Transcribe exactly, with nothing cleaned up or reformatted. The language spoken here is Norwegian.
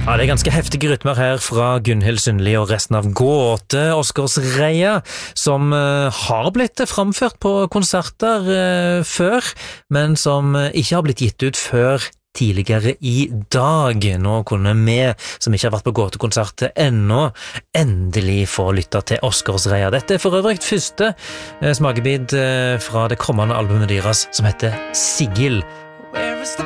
Ja, det er ganske heftige rytmer her fra Gunhild Sundli og resten av Gåte Oscarsreia, som uh, har blitt framført på konserter uh, før, men som uh, ikke har blitt gitt ut før tidligere i dag. Nå kunne vi, som ikke har vært på Gåte-konserter ennå, endelig få lytte til Oscarsreia. Dette er for øvrig første uh, smakebit uh, fra det kommende albumet deres, som heter Sigil.